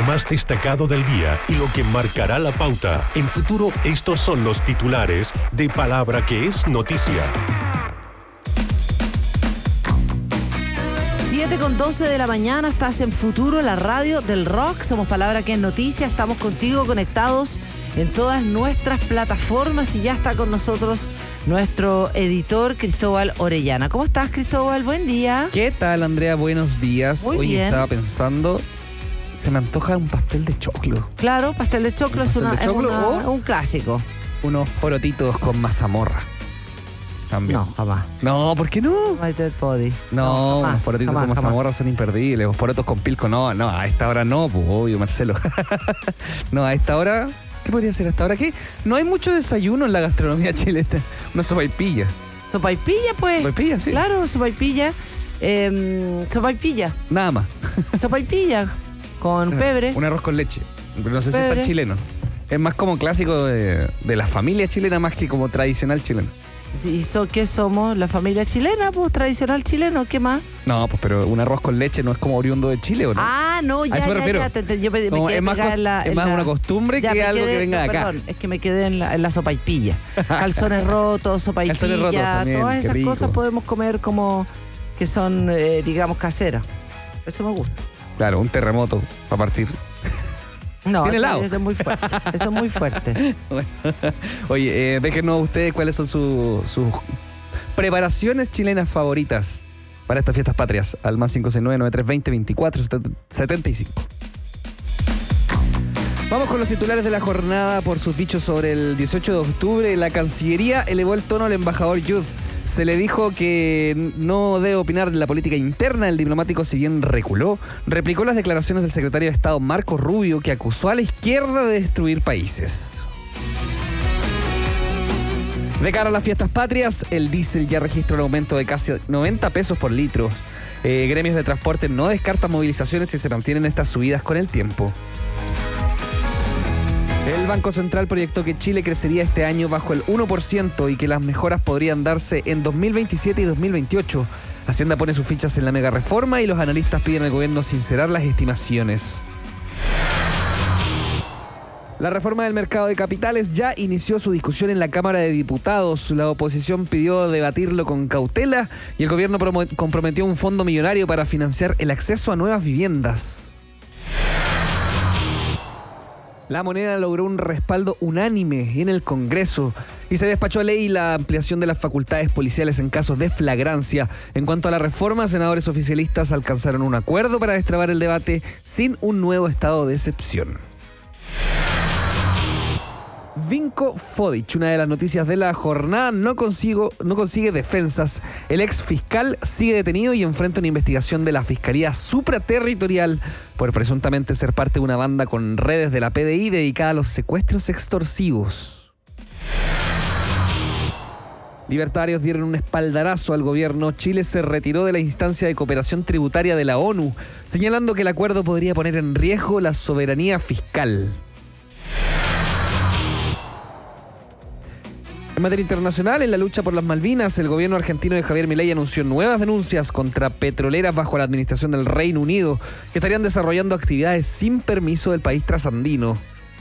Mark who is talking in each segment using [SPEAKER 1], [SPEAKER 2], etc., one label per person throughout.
[SPEAKER 1] Lo más destacado del día y lo que marcará la pauta. En Futuro, estos son los titulares de Palabra que es noticia.
[SPEAKER 2] 7:12 de la mañana, estás en Futuro, la radio del rock. Somos Palabra que es noticia, estamos contigo conectados en todas nuestras plataformas y ya está con nosotros nuestro editor Cristóbal Orellana. ¿Cómo estás, Cristóbal? Buen día.
[SPEAKER 3] ¿Qué tal, Andrea? Buenos días.
[SPEAKER 2] Muy
[SPEAKER 3] Hoy
[SPEAKER 2] bien.
[SPEAKER 3] Estaba pensando, se me antoja un pastel de choclo.
[SPEAKER 2] Claro, pastel de choclo es un clásico.
[SPEAKER 3] Unos porotitos con mazamorra. También.
[SPEAKER 2] No, jamás.
[SPEAKER 3] No, ¿por qué no?
[SPEAKER 2] My Dead Body.
[SPEAKER 3] No,
[SPEAKER 2] jamás,
[SPEAKER 3] los porotitos
[SPEAKER 2] jamás,
[SPEAKER 3] con mazamorra son imperdibles. Los porotos con pilco, no, a esta hora no, pues obvio, Marcelo. No, a esta hora, ¿qué podría ser a esta hora? ¿Qué? No hay mucho desayuno en la gastronomía chilena. Una sopaipilla.
[SPEAKER 2] Sopaipilla, pues.
[SPEAKER 3] Sopaipilla, sí.
[SPEAKER 2] Claro, sopaipilla. Sopaipilla.
[SPEAKER 3] Nada más.
[SPEAKER 2] Sopaipilla. Con pebre.
[SPEAKER 3] Un arroz con leche. No sé si es
[SPEAKER 2] Pebre.
[SPEAKER 3] tan chileno. Es más como clásico de la familia chilena más que como tradicional chileno.
[SPEAKER 2] ¿Y qué somos? ¿La familia chilena? Pues tradicional chileno, ¿qué más?
[SPEAKER 3] No, pues pero un arroz con leche no es como oriundo de Chile, ¿o no?
[SPEAKER 2] Ah, no, ya,
[SPEAKER 3] a eso me refiero.
[SPEAKER 2] Yo me
[SPEAKER 3] No,
[SPEAKER 2] quedé
[SPEAKER 3] es más,
[SPEAKER 2] pegada
[SPEAKER 3] es más una costumbre
[SPEAKER 2] ya
[SPEAKER 3] que
[SPEAKER 2] me
[SPEAKER 3] algo
[SPEAKER 2] quedé-
[SPEAKER 3] que venga de
[SPEAKER 2] no,
[SPEAKER 3] acá.
[SPEAKER 2] Perdón, es que me quedé en la sopaipilla. Calzones rotos, sopaipilla,
[SPEAKER 3] Calzones rotos también,
[SPEAKER 2] todas
[SPEAKER 3] qué
[SPEAKER 2] esas
[SPEAKER 3] rico.
[SPEAKER 2] cosas podemos comer como que son, digamos, caseras. Eso me gusta.
[SPEAKER 3] Claro, un terremoto para partir.
[SPEAKER 2] No,
[SPEAKER 3] ¿Tiene
[SPEAKER 2] eso,
[SPEAKER 3] helado?
[SPEAKER 2] eso es muy fuerte. Eso es muy fuerte.
[SPEAKER 3] Bueno. Oye, déjenos ustedes cuáles son sus preparaciones chilenas favoritas para estas fiestas patrias. Al más 569-9320-2475. Vamos con los titulares de la jornada por sus dichos sobre el 18 de octubre. La Cancillería elevó el tono al embajador Yud. Se le dijo que no debe opinar de la política interna. El diplomático, si bien reculó, replicó las declaraciones del secretario de Estado Marco Rubio, que acusó a la izquierda de destruir países. De cara a las fiestas patrias, el diésel ya registra un aumento de casi 90 pesos por litro. Gremios de transporte no descartan movilizaciones si se mantienen estas subidas con el tiempo. El Banco Central proyectó que Chile crecería este año bajo el 1% y que las mejoras podrían darse en 2027 y 2028. Hacienda pone sus fichas en la mega reforma y los analistas piden al gobierno sincerar las estimaciones. La reforma del mercado de capitales ya inició su discusión en la Cámara de Diputados. La oposición pidió debatirlo con cautela y el gobierno comprometió un fondo millonario para financiar el acceso a nuevas viviendas. La moneda logró un respaldo unánime en el Congreso y se despachó ley la ampliación de las facultades policiales en casos de flagrancia. En cuanto a la reforma, senadores oficialistas alcanzaron un acuerdo para destrabar el debate sin un nuevo estado de excepción. Vinko Fodic, una de las noticias de la jornada, no consigue defensas. El ex fiscal sigue detenido y enfrenta una investigación de la Fiscalía Supraterritorial por presuntamente ser parte de una banda con redes de la PDI dedicada a los secuestros extorsivos. Libertarios dieron un espaldarazo al gobierno. Chile se retiró de la instancia de cooperación tributaria de la ONU, señalando que el acuerdo podría poner en riesgo la soberanía fiscal. En materia internacional, en la lucha por las Malvinas, el gobierno argentino de Javier Milei anunció nuevas denuncias contra petroleras bajo la administración del Reino Unido, que estarían desarrollando actividades sin permiso del país trasandino.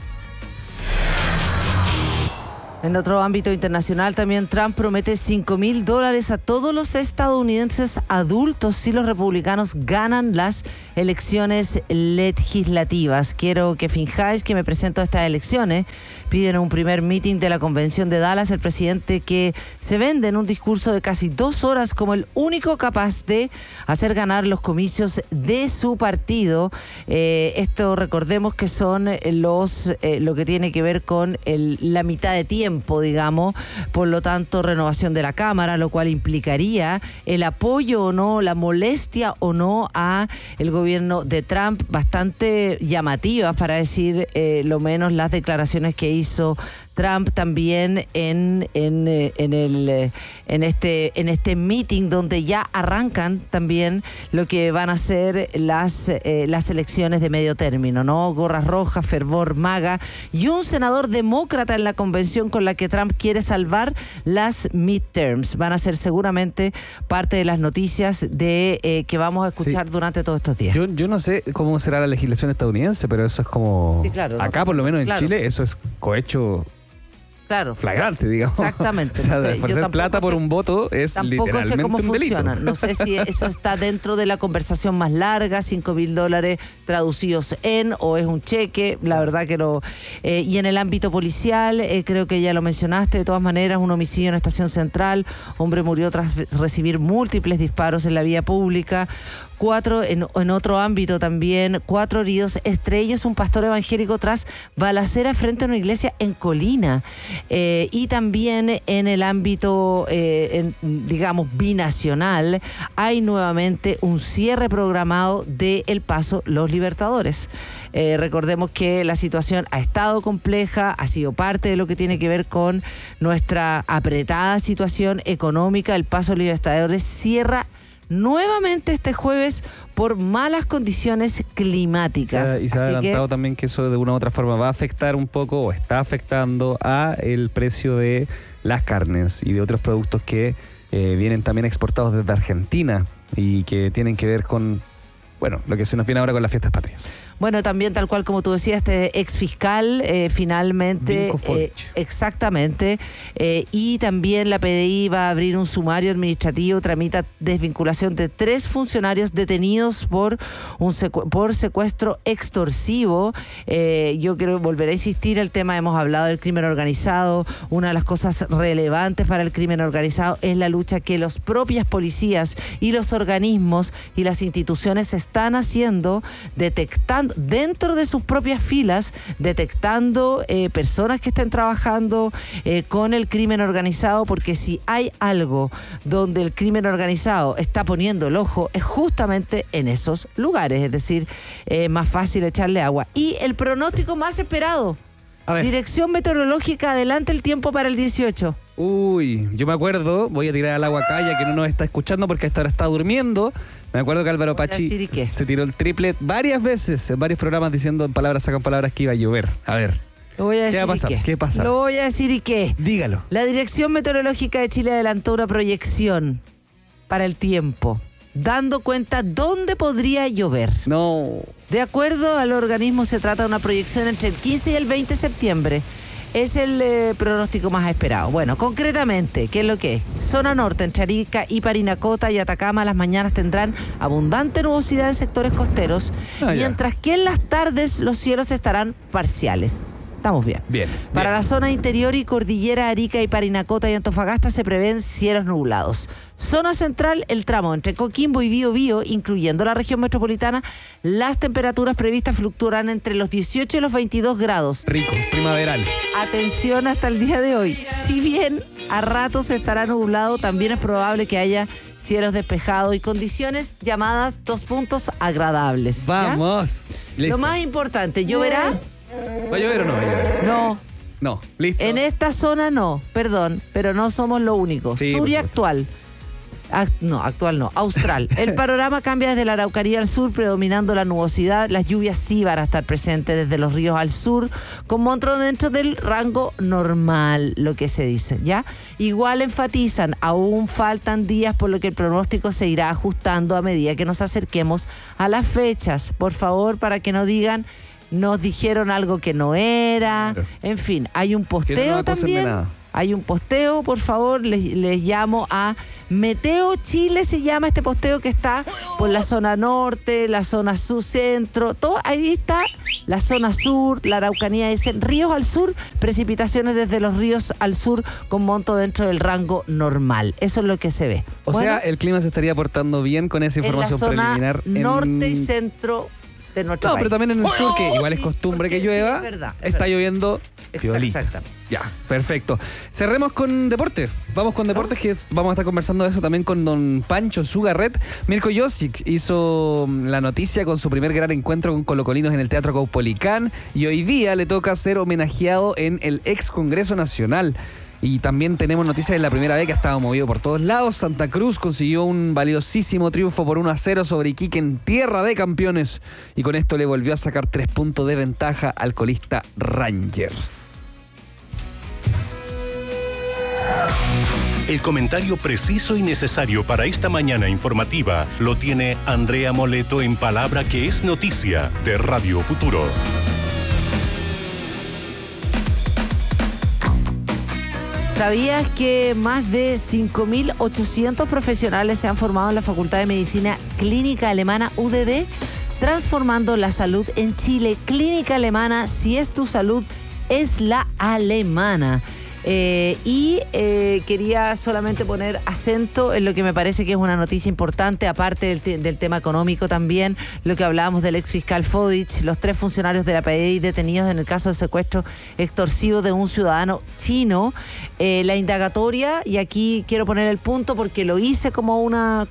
[SPEAKER 2] En otro ámbito internacional, también Trump promete $5,000 a todos los estadounidenses adultos si los republicanos ganan las elecciones legislativas. Quiero que finjáis que me presento a estas elecciones. Piden un primer meeting de la convención de Dallas el presidente, que se vende en un discurso de casi 2 horas como el único capaz de hacer ganar los comicios de su partido. Esto recordemos que son lo que tiene que ver con la mitad de tiempo, digamos, por lo tanto renovación de la Cámara, lo cual implicaría el apoyo o no, la molestia o no a el gobierno de Trump, bastante llamativas para decir lo menos las declaraciones que hizo Trump también en este meeting donde ya arrancan también lo que van a ser las elecciones de medio término, ¿no? Gorras rojas, fervor MAGA y un senador demócrata en la convención con la que Trump quiere salvar las midterms. Van a ser seguramente parte de las noticias que vamos a escuchar durante todos estos días.
[SPEAKER 3] Yo no sé cómo será la legislación estadounidense, pero eso es como...
[SPEAKER 2] Sí, claro,
[SPEAKER 3] acá, por lo menos en Chile, eso es cohecho...
[SPEAKER 2] Claro.
[SPEAKER 3] Flagrante, digamos.
[SPEAKER 2] Exactamente.
[SPEAKER 3] O sea,
[SPEAKER 2] No sé,
[SPEAKER 3] ofrecer plata por un voto es literalmente
[SPEAKER 2] sé cómo
[SPEAKER 3] un
[SPEAKER 2] funciona.
[SPEAKER 3] delito.
[SPEAKER 2] No sé si eso está dentro de la conversación más larga, $5.000 traducidos o es un cheque. La verdad que no. Y en el ámbito policial, creo que ya lo mencionaste, de todas maneras, un homicidio en la estación central. Hombre murió tras recibir múltiples disparos en la vía pública. 4 en otro ámbito también, 4 heridos, entre ellos un pastor evangélico tras balacera frente a una iglesia en Colina. Y también en el ámbito, digamos, binacional, hay nuevamente un cierre programado de El Paso Los Libertadores. Recordemos que la situación ha estado compleja, ha sido parte de lo que tiene que ver con nuestra apretada situación económica. El Paso Los Libertadores cierra nuevamente este jueves por malas condiciones climáticas.
[SPEAKER 3] Y se ha adelantado también que eso de una u otra forma va a afectar un poco o está afectando a el precio de las carnes y de otros productos que vienen también exportados desde Argentina y que tienen que ver con, bueno, lo que se nos viene ahora con las fiestas patrias.
[SPEAKER 2] Bueno, también tal cual como tú decías, este ex fiscal finalmente... exactamente. Y también la PDI va a abrir un sumario administrativo, tramita desvinculación de 3 funcionarios detenidos por secuestro extorsivo. Yo creo, volveré a insistir, el tema, hemos hablado del crimen organizado. Una de las cosas relevantes para el crimen organizado es la lucha que las propias policías y los organismos y las instituciones están haciendo, detectando dentro de sus propias filas, detectando personas que estén trabajando con el crimen organizado, porque si hay algo donde el crimen organizado está poniendo el ojo es justamente en esos lugares, es decir, más fácil echarle agua. Y el pronóstico más esperado, Dirección Meteorológica, adelante el tiempo para el 18.
[SPEAKER 3] Uy, yo me acuerdo, voy a tirar al agua acá ya que no nos está escuchando porque hasta ahora está durmiendo. Me acuerdo que Álvaro Pachi se tiró el triplet varias veces en varios programas diciendo en palabras sacan palabras que iba a llover. A ver,
[SPEAKER 2] lo voy a decir.
[SPEAKER 3] ¿qué va a pasar? ¿Qué pasa?
[SPEAKER 2] Lo voy a decir y qué.
[SPEAKER 3] Dígalo.
[SPEAKER 2] La Dirección Meteorológica de Chile adelantó una proyección para el tiempo, dando cuenta dónde podría llover.
[SPEAKER 3] No.
[SPEAKER 2] De acuerdo al organismo, se trata de una proyección entre el 15 y el 20 de septiembre. Es el pronóstico más esperado. Bueno, concretamente, ¿qué es lo que es? Zona norte, entre Arica y Parinacota y Atacama, las mañanas tendrán abundante nubosidad en sectores costeros, mientras que en las tardes los cielos estarán parciales. Estamos bien.
[SPEAKER 3] Bien.
[SPEAKER 2] Para la zona interior y cordillera, Arica y Parinacota y Antofagasta se prevén cielos nublados. Zona central, el tramo entre Coquimbo y Biobío, incluyendo la región metropolitana, las temperaturas previstas fluctuarán entre los 18 y los 22 grados.
[SPEAKER 3] Rico, primaveral.
[SPEAKER 2] Atención hasta el día de hoy. Si bien a ratos estará nublado, también es probable que haya cielos despejados y condiciones llamadas agradables.
[SPEAKER 3] Vamos.
[SPEAKER 2] Lo más importante, ¿lloverá?
[SPEAKER 3] ¿Va a llover o no va a llover? No, listo.
[SPEAKER 2] En esta zona no, perdón, pero no somos lo único.
[SPEAKER 3] Sí,
[SPEAKER 2] sur y actual. Actual no, austral. El panorama cambia desde la Araucanía al sur, predominando la nubosidad. Las lluvias sí van a estar presentes desde los ríos al sur, con montos dentro del rango normal, lo que se dice, ¿ya? Igual enfatizan, aún faltan días, por lo que el pronóstico se irá ajustando a medida que nos acerquemos a las fechas. Por favor, para que no digan... Nos dijeron algo que no era. Claro. En fin, hay un posteo también. Hay un posteo, por favor, les llamo a Meteo Chile, se llama este posteo que está por la zona norte, la zona sur, centro, todo ahí está, la zona sur, la Araucanía, ríos al sur, precipitaciones desde los ríos al sur con monto dentro del rango normal. Eso es lo que se ve.
[SPEAKER 3] O sea, el clima se estaría portando bien con esa información preliminar.
[SPEAKER 2] Norte y centro de nuestro país.
[SPEAKER 3] Pero también en el sur, que igual es costumbre que llueva, está lloviendo Piolita.
[SPEAKER 2] Exacto.
[SPEAKER 3] Ya, perfecto. Cerremos con deportes. Vamos con deportes, que vamos a estar conversando de eso también con don Pancho Zugarret. Mirko Josic hizo la noticia con su primer gran encuentro con colocolinos en el Teatro Caupolicán y hoy día le toca ser homenajeado en el ex Congreso Nacional. Y también tenemos noticias de la primera vez que ha estado movido por todos lados. Santa Cruz consiguió un valiosísimo triunfo por 1-0 sobre Iquique en tierra de campeones. Y con esto le volvió a sacar 3 puntos de ventaja al colista Rangers.
[SPEAKER 1] El comentario preciso y necesario para esta mañana informativa lo tiene Andrea Moleto en Palabra que es Noticia de Radio Futuro.
[SPEAKER 2] ¿Sabías que más de 5.800 profesionales se han formado en la Facultad de Medicina Clínica Alemana UDD, transformando la salud en Chile? Clínica Alemana, si es tu salud, es la alemana. Quería solamente poner acento en lo que me parece que es una noticia importante, aparte del tema económico también, lo que hablábamos del exfiscal Fodich, los 3 funcionarios de la PDI detenidos en el caso del secuestro extorsivo de un ciudadano chino, la indagatoria, y aquí quiero poner el punto porque lo hice como un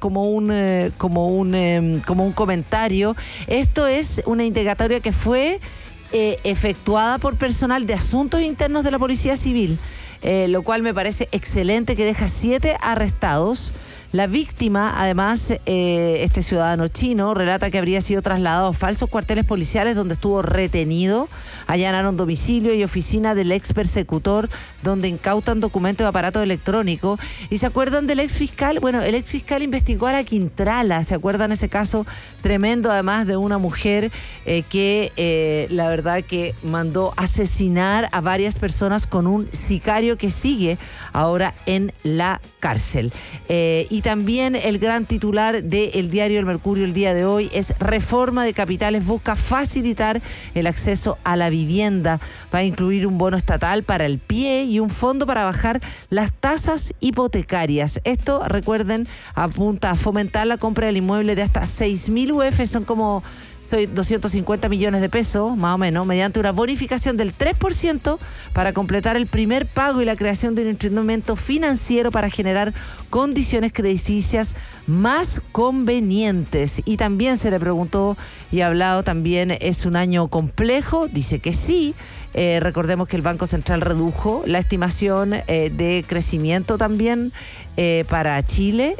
[SPEAKER 2] comentario. Esto es una indagatoria que fue efectuada por personal de asuntos internos de la Policía Civil, lo cual me parece excelente, que deja 7 arrestados. La víctima, además, este ciudadano chino, relata que habría sido trasladado a falsos cuarteles policiales donde estuvo retenido. Allanaron domicilio y oficina del ex persecutor, donde incautan documentos y aparatos electrónicos. ¿Y se acuerdan del ex fiscal? Bueno, el ex fiscal investigó a la Quintrala. ¿Se acuerdan ese caso tremendo, además, de una mujer que la verdad que mandó asesinar a varias personas con un sicario que sigue ahora en la cárcel? Y también el gran titular del diario El Mercurio el día de hoy es: reforma de capitales busca facilitar el acceso a la vivienda. Va a incluir un bono estatal para el pie y un fondo para bajar las tasas hipotecarias. Esto, recuerden, apunta a fomentar la compra del inmueble de hasta 6.000 UF, son como 250 millones de pesos, más o menos, mediante una bonificación del 3% para completar el primer pago y la creación de un instrumento financiero para generar condiciones crediticias más convenientes. Y también se le preguntó y ha hablado también, ¿es un año complejo? Dice que sí. Recordemos que el Banco Central redujo la estimación de crecimiento también para Chile.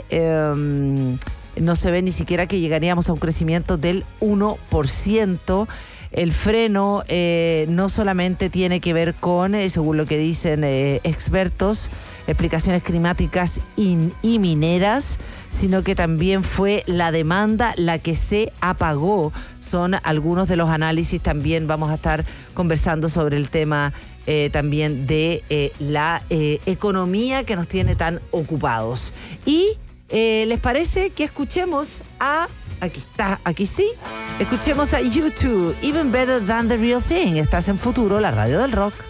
[SPEAKER 2] No se ve ni siquiera que llegaríamos a un crecimiento del 1%. El freno no solamente tiene que ver con, según lo que dicen expertos, explicaciones climáticas y mineras, sino que también fue la demanda la que se apagó. Son algunos de los análisis. También vamos a estar conversando sobre el tema también de la economía que nos tiene tan ocupados. Y ¿les parece que escuchemos a... Aquí sí. Escuchemos a U2, Even Better Than the Real Thing. Estás en Futuro, la radio del rock.